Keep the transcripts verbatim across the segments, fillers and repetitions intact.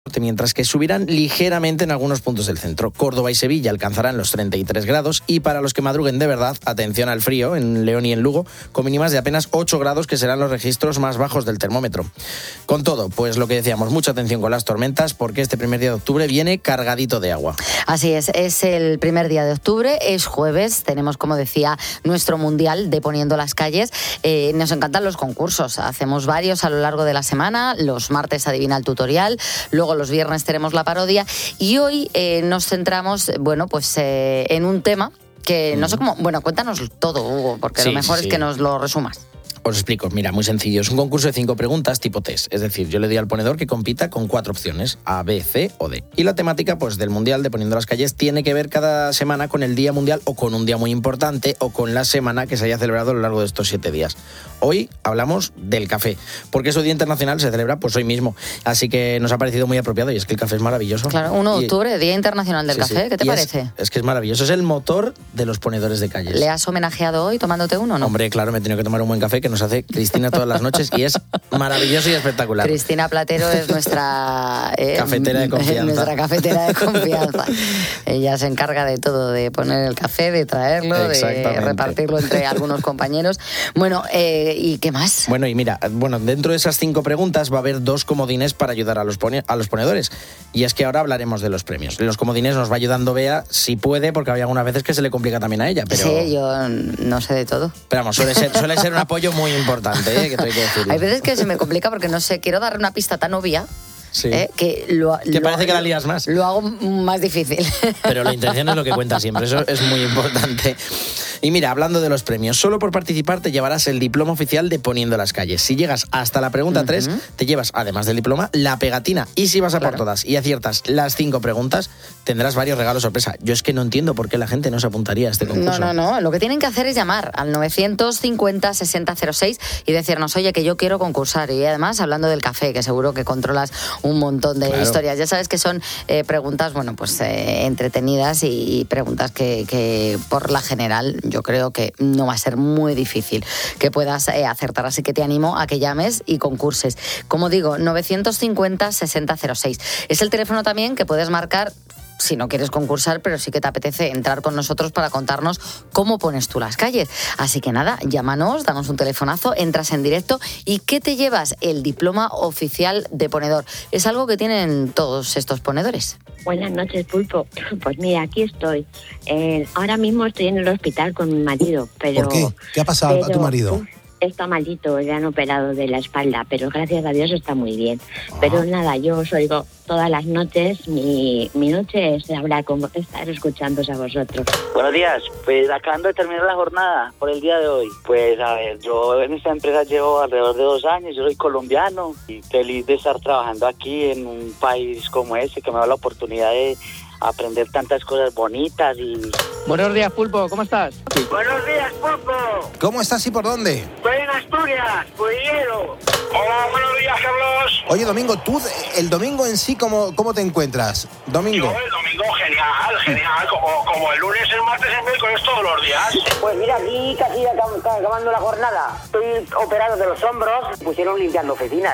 mientras que subirán ligeramente en algunos puntos del centro. Córdoba y Sevilla alcanzarán los treinta y tres grados y para los que madruguen de verdad, atención al frío en León y en Lugo, con mínimas de apenas ocho grados que serán los registros más bajos del termómetro. Con todo, pues lo que decíamos, mucha atención con las tormentas porque este primer día de octubre viene cargadito de agua. Así es, es el primer día de octubre, es jueves, tenemos, como decía, nuestro mundial de Poniendo las Calles. Eh, nos encantan los concursos, hacemos varios a lo largo de la semana, los martes adivina el tutorial, luego los viernes tenemos la parodia y hoy eh, nos centramos, bueno, pues eh, en un tema que no sé cómo, bueno, cuéntanos todo, Hugo, porque sí, lo mejor sí, es sí. que nos lo resumas. Os explico, mira, muy sencillo. Es un concurso de cinco preguntas tipo test. Es decir, yo le doy al ponedor que compita con cuatro opciones, A, B, C o D. Y la temática, pues, del Mundial de Poniendo las Calles tiene que ver cada semana con el Día Mundial o con un día muy importante o con la semana que se haya celebrado a lo largo de estos siete días. Hoy hablamos del café, porque su Día Internacional se celebra pues hoy mismo. Así que nos ha parecido muy apropiado y es que el café es maravilloso. Claro, uno de octubre, Día Internacional del sí, Café, sí. ¿qué te Y parece? Es, es que es maravilloso, es el motor de los ponedores de calles. ¿Le has homenajeado hoy tomándote uno o no? Hombre, claro, me he tenido que tomar un buen café que nos hace Cristina todas las noches y es maravilloso y espectacular. Cristina Platero es nuestra eh, cafetera de confianza. Nuestra cafetera de confianza. Ella se encarga de todo, de poner el café, de traerlo, de repartirlo entre algunos compañeros. Bueno, eh, ¿y qué más? Bueno, y mira, bueno, dentro de esas cinco preguntas va a haber dos comodines para ayudar a los, pone- a los ponedores. Y es que ahora hablaremos de los premios. Los comodines nos va ayudando Bea, si puede, porque hay algunas veces que se le complica también a ella. Pero... Sí, yo no sé de todo. Pero vamos, suele ser, suele ser un apoyo muy importante, ¿eh? Que hay que decirlo. Hay veces que se me complica porque no sé, quiero darle una pista tan obvia. Sí. ¿Eh? Que, lo, que lo, parece que la lías más. Lo hago más difícil. Pero la intención es lo que cuenta siempre, eso es muy importante. Y mira, hablando de los premios, solo por participar te llevarás el diploma oficial de Poniendo las Calles. Si llegas hasta la pregunta tres, uh-huh. te llevas, además del diploma, la pegatina. Y si vas a claro. por todas y aciertas las cinco preguntas, tendrás varios regalos sorpresa. Yo es que no entiendo por qué la gente no se apuntaría a este concurso. No, no, no. Lo que tienen que hacer es llamar al novecientos cincuenta sesenta cero seis y decirnos, oye, que yo quiero concursar. Y además, hablando del café, que seguro que controlas un montón de claro. historias. Ya sabes que son eh, preguntas, bueno, pues eh, entretenidas y, y preguntas que, que por la general yo creo que no va a ser muy difícil que puedas eh, acertar. Así que te animo a que llames y concurses. Como digo, novecientos cincuenta sesenta cero seis. Es el teléfono también que puedes marcar si no quieres concursar, pero sí que te apetece entrar con nosotros para contarnos cómo pones tú las calles. Así que nada, llámanos, danos un telefonazo, entras en directo y ¿qué te llevas? El diploma oficial de ponedor. Es algo que tienen todos estos ponedores. Buenas noches, Pulpo. Pues mira, aquí estoy. Eh, ahora mismo estoy en el hospital con mi marido, pero... ¿Por qué? ¿Qué ha pasado pero, a tu marido? Uf, está malito, le han operado de la espalda, pero gracias a Dios está muy bien. Ah. Pero nada, yo os oigo todas las noches, mi, mi noche es hablar con vos, estar escuchándoos a vosotros. Buenos días, pues acabando de terminar la jornada por el día de hoy. Pues a ver, yo en esta empresa llevo alrededor de dos años, yo soy colombiano y feliz de estar trabajando aquí en un país como este, que me da la oportunidad de aprender tantas cosas bonitas y... Buenos días, Pulpo, ¿cómo estás? Sí. Buenos días, Pulpo. ¿Cómo estás y por dónde? Estoy en Asturias, Pudillero. Hola, buenos días, Carlos. Oye, Domingo, tú, el domingo en sí, ¿cómo, cómo te encuentras? Domingo. Yo, el domingo, genial, genial. Como, como el lunes, el martes, el miércoles, todos los días. Pues mira, aquí casi acabando la jornada. Estoy operado de los hombros, pusieron limpiando oficinas.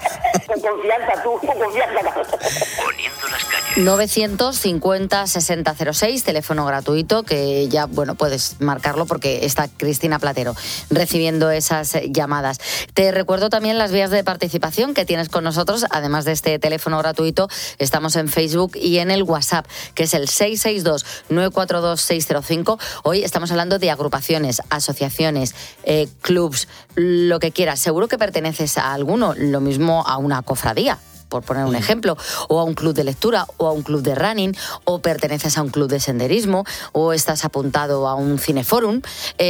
Con confianza, tú, con confianza. Poniendo las calles. novecientos cincuenta sesenta cero seis, teléfono gratuito, que ya, bueno, puedes marcarlo porque está Cristina Platero recibiendo esas llamadas. Te recuerdo también las vías de participación que tienes con nosotros, además de este teléfono gratuito, estamos en Facebook y en el WhatsApp, que es el seis seis dos nueve cuatro dos seis cero cinco. Hoy estamos hablando de agrupaciones, asociaciones, eh, clubs, lo que quieras. Seguro que perteneces a alguno, lo mismo a una cofradía, por poner un ejemplo, o a un club de lectura, o a un club de running, o perteneces a un club de senderismo, o estás apuntado a un cineforum,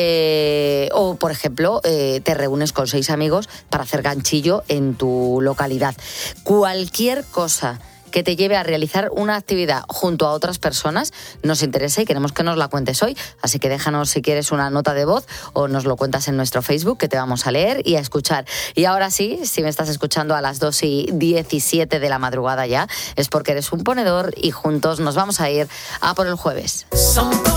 eh, o, por ejemplo, eh, te reúnes con seis amigos para hacer ganchillo en tu localidad. Cualquier cosa que te lleve a realizar una actividad junto a otras personas nos interesa y queremos que nos la cuentes hoy. Así que déjanos, si quieres, una nota de voz o nos lo cuentas en nuestro Facebook, que te vamos a leer y a escuchar. Y ahora sí, si me estás escuchando a las dos y diecisiete de la madrugada ya, es porque eres un ponedor y juntos nos vamos a ir a por el jueves.